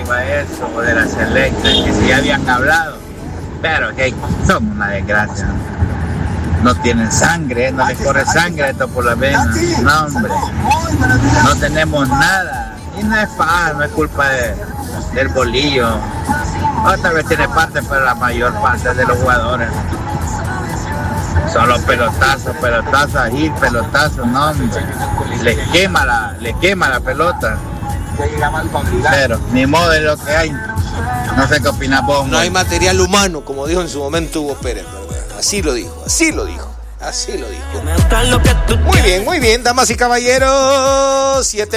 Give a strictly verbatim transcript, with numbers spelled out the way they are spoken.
iba eso, o de la selecta, que si ya habían hablado, pero que son una desgracia. No tienen sangre, no les corre sangre esto por la venas. No, hombre, no tenemos nada. Y no es fácil, no es culpa de, del bolillo. Otra vez tiene parte, pero la mayor parte de los jugadores son los pelotazos, pelotazos, ahí, pelotazos, no, hombre. Les quema la, les quema la pelota. Pero ni modo de lo que hay. No sé qué opinas vos. No hay material humano, como dijo en su momento Hugo Pérez, ¿verdad? Así lo dijo, así lo dijo, así lo dijo. Muy bien, muy bien, damas y caballeros. Siete